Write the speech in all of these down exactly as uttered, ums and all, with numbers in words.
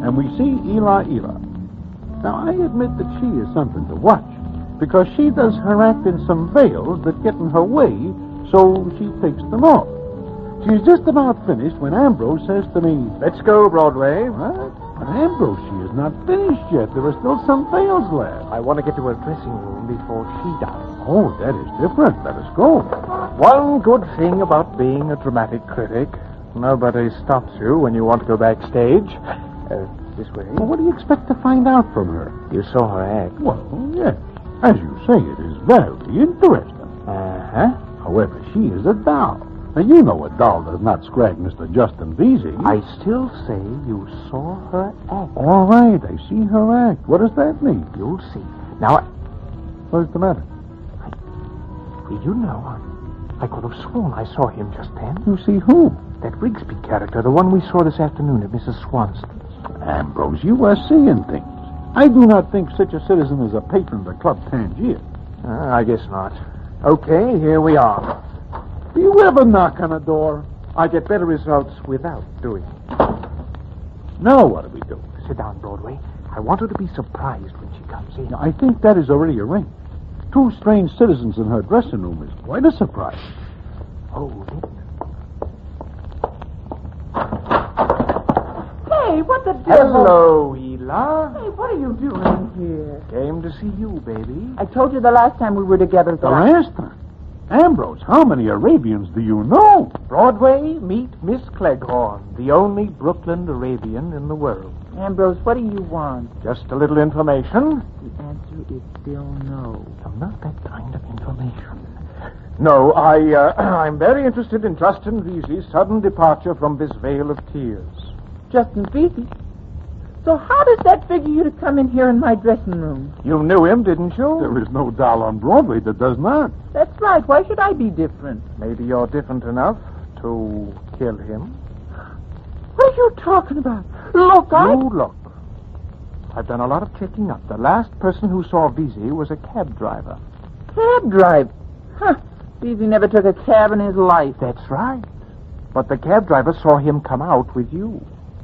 and we see Ela Ela. Now, I admit that she is something to watch, because she does her act in some veils that get in her way, so she takes them off. She's just about finished when Ambrose says to me, "Let's go, Broadway." "What? But Ambrose, she is not finished yet. There are still some veils left." "I want to get to her dressing room before she does." "Oh, that is different. Let us go." One good thing about being a dramatic critic, nobody stops you when you want to go backstage. Uh, this way. Well, what do you expect to find out from her? You saw her act. Well, yes. As you say, it is very interesting. Uh-huh. However, she is a doll. And you know a doll does not scrag Mister Justin Vesey. I still say you saw her act. All right, I see her act. What does that mean? You'll see. Now, I... What's the matter? I... Did you know? I could have sworn I saw him just then. You see who? That Rigsby character, the one we saw this afternoon at Missus Swanston's. Ambrose, you are seeing things. I do not think such a citizen is a patron of the Club Tangier. Uh, I guess not. Okay, here we are. Do you ever knock on a door? I get better results without doing it. Now what do we do? Sit down, Broadway. I want her to be surprised when she comes in. Now, I think that is already arranged. Two strange citizens in her dressing room is quite a surprise. Hold it. Hey, what the devil? Hello, Ela. Hey, what are you doing here? Came to see you, baby. I told you the last time we were together. The last time? Ambrose, how many Arabians do you know? Broadway, meet Miss Cleghorn, the only Brooklyn Arabian in the world. Ambrose, what do you want? Just a little information. The answer is still no. I'm not that kind of information. No, I, uh, I'm very interested in Justin Vesey's sudden departure from this vale of tears. Justin Vesey? So how does that figure you to come in here in my dressing room? You knew him, didn't you? There is no doll on Broadway that does not. That's right. Why should I be different? Maybe you're different enough to kill him. What are you talking about? Look, I... You look. I've done a lot of checking up. The last person who saw Vesey was a cab driver. Cab driver? Huh. Vesey never took a cab in his life. That's right. But the cab driver saw him come out with you.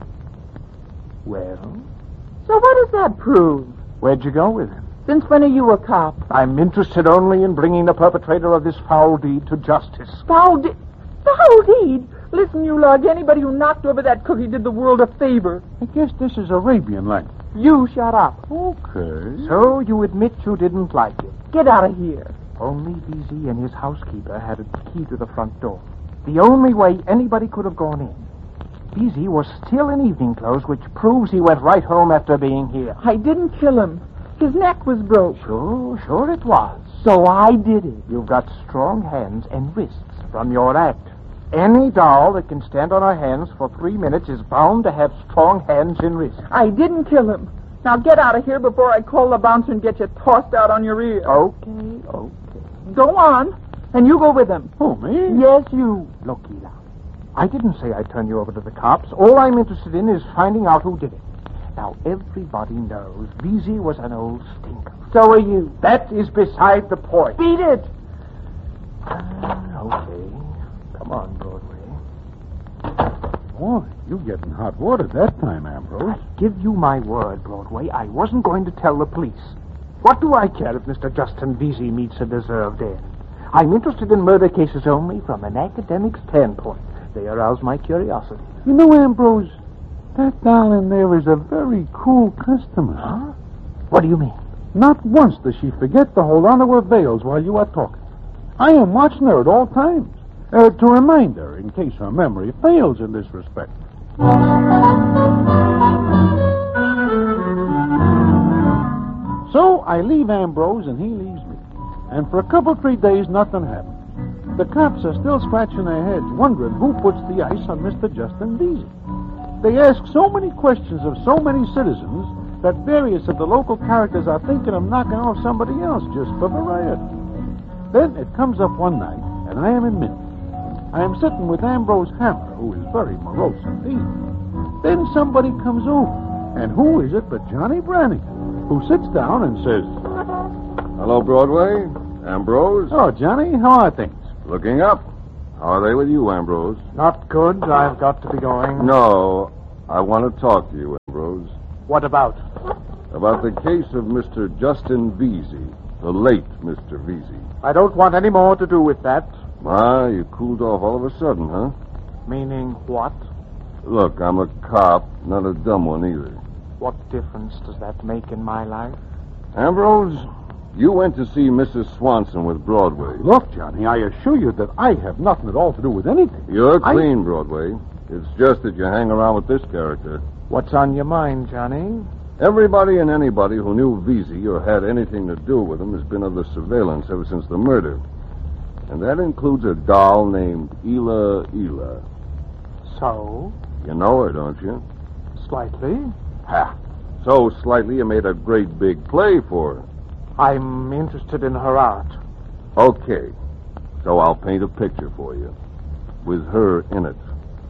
Well? So what does that prove? Where'd you go with him? Since when are you a cop? I'm interested only in bringing the perpetrator of this foul deed to justice. Foul deed? Foul deed? Listen, you lug, anybody who knocked over that cookie did the world a favor. I guess this is Arabian language. You shut up. Okay. So you admit you didn't like it? Get out of here. Only Vesey and his housekeeper had a key to the front door. The only way anybody could have gone in. Vesey was still in evening clothes, which proves he went right home after being here. I didn't kill him. His neck was broke. Sure, sure it was. So I did it. You've got strong hands and wrists from your act. Any doll that can stand on her hands for three minutes is bound to have strong hands and wrists. I didn't kill him. Now get out of here before I call the bouncer and get you tossed out on your ear. Okay, okay. Go on, and you go with him. Oh, me? Yes, you. Look, Ela, I didn't say I'd turn you over to the cops. All I'm interested in is finding out who did it. Now, everybody knows Vesey was an old stinker. So are you. That is beside the point. Beat it. Uh, okay. Come on, Broadway. Boy, you getting hot water that time, Ambrose. I give you my word, Broadway, I wasn't going to tell the police. What do I care if Mister Justin Vesey meets a deserved death? I'm interested in murder cases only from an academic standpoint. They arouse my curiosity. You know, Ambrose, that doll in there is a very cool customer. Huh? What do you mean? Not once does she forget to hold on to her veils while you are talking. I am watching her at all times, uh, to remind her in case her memory fails in this respect. So I leave Ambrose and he leaves me. And for a couple, three days, nothing happened. The cops are still scratching their heads, wondering who puts the ice on Mister Justin Vesey. They ask so many questions of so many citizens that various of the local characters are thinking of knocking off somebody else just for variety. Then it comes up one night, and I am in Mint. I am sitting with Ambrose Hammer, who is very morose indeed. Then somebody comes over, and who is it but Johnny Brannigan, who sits down and says, Hello, Broadway. Ambrose. "Oh, Johnny, how are things?" Looking up. How are they with you, Ambrose? Not good. I've got to be going. No, I want to talk to you, Ambrose. What about? About the case of Mister Justin Vesey, the late Mister Vesey. I don't want any more to do with that. Ah, you cooled off all of a sudden, huh? Meaning what? Look, I'm a cop, not a dumb one either. What difference does that make in my life? Ambrose, you went to see Missus Swanson with Broadway. Look, Johnny, I assure you that I have nothing at all to do with anything. You're I- clean, Broadway. It's just that you hang around with this character. What's on your mind, Johnny? Everybody and anybody who knew Vesey or had anything to do with him has been under surveillance ever since the murder. And that includes a doll named Ela Ela. So? You know her, don't you? Slightly. Ha! So slightly you made a great big play for her. I'm interested in her art. Okay. So I'll paint a picture for you. With her in it.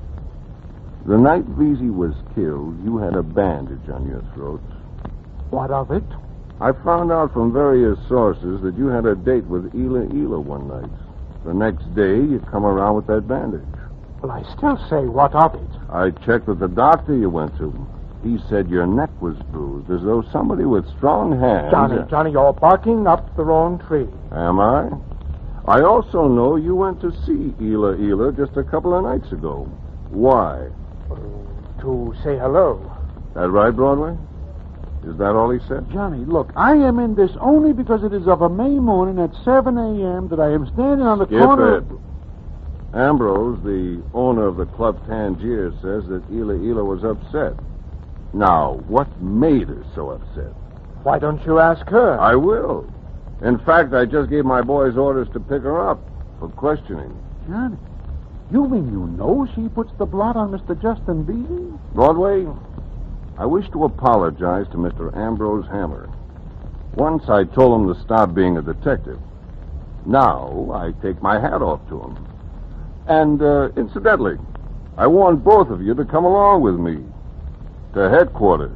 The night Vesey was killed, you had a bandage on your throat. What of it? I found out from various sources that you had a date with Ela Ela one night. The next day, you come around with that bandage. Well, I still say, what of it? I checked with the doctor you went to. He said your neck was bruised, as though somebody with strong hands... Johnny, Johnny, you're barking up the wrong tree. Am I? I also know you went to see Ela Ela just a couple of nights ago. Why? To say hello. That right, Broadway? Is that all he said? Johnny, look, I am in this only because it is of a May morning at seven a.m. that I am standing on the Skip corner... it. Ambrose, the owner of the Club Tangier, says that Ela Ela was upset. Now, what made her so upset? Why don't you ask her? I will. In fact, I just gave my boys orders to pick her up for questioning. Johnny, you mean you know she puts the blot on Mister Justin Vesey? Broadway, I wish to apologize to Mister Ambrose Hammer. Once I told him to stop being a detective. Now I take my hat off to him. And, uh, incidentally, I want both of you to come along with me to headquarters.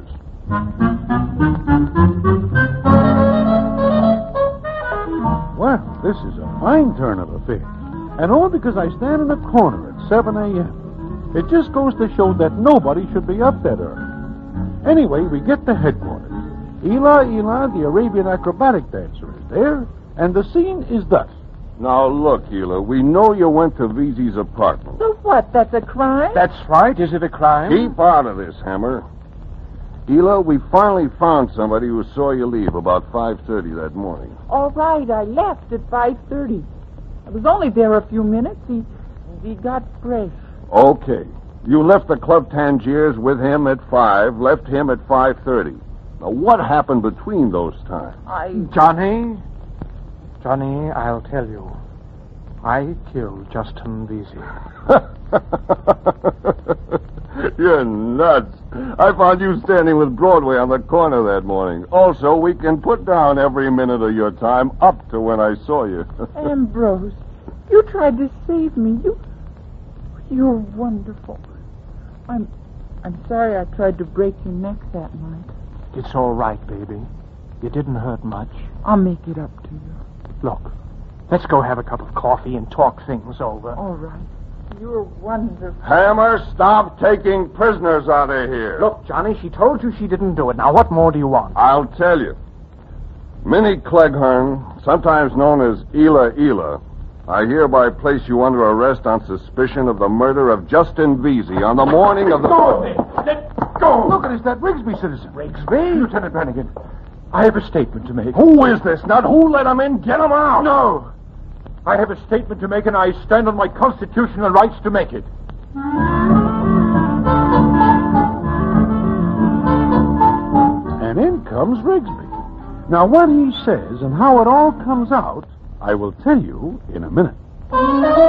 Well, this is a fine turn of affairs. And all because I stand in the corner at seven a.m. It just goes to show that nobody should be up that early. Anyway, we get to headquarters. Ela Ela, the Arabian acrobatic dancer, is there, and the scene is thus. Now, look, Ela, we know you went to Vesey's apartment. So what, that's a crime? That's right. Is it a crime? Keep out of this, Hammer. Ela, we finally found somebody who saw you leave about five thirty that morning. All right, I left at five thirty. I was only there a few minutes. He, he got fresh. Okay. You left the Club Tangiers with him at five, left him at five thirty. Now, what happened between those times? I... Johnny? Johnny, I'll tell you. I killed Justin Vesey. You're nuts. I found you standing with Broadway on the corner that morning. Also, we can put down every minute of your time up to when I saw you. Ambrose, you tried to save me. You... You're wonderful. I'm... I'm sorry I tried to break your neck that night. It's all right, baby. You didn't hurt much. I'll make it up to you. Look, let's go have a cup of coffee and talk things over. All right. You're wonderful. Hammer, stop taking prisoners out of here. Look, Johnny, she told you she didn't do it. Now, what more do you want? I'll tell you. Minnie Cleghorn, sometimes known as Ela Ela, I hereby place you under arrest on suspicion of the murder of Justin Vesey on the morning of the... Go! Let go! Look, it's that Rigsby citizen. Rigsby? Lieutenant Brannigan, I have a statement to make. Who is this? Not who let him in? Get him out! No! I have a statement to make, and I stand on my constitutional rights to make it. And in comes Rigsby. Now, what he says and how it all comes out, I will tell you in a minute.